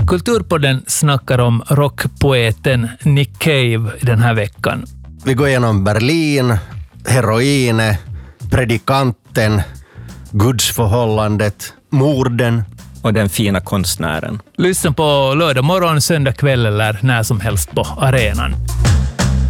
Kulturpodden snackar om rockpoeten Nick Cave den här veckan. Vi går igenom Berlin, heroinet, predikanten, gudsförhållandet, morden och den fina konstnären. Lyssna på lördag morgon, söndag kväll eller när som helst på arenan.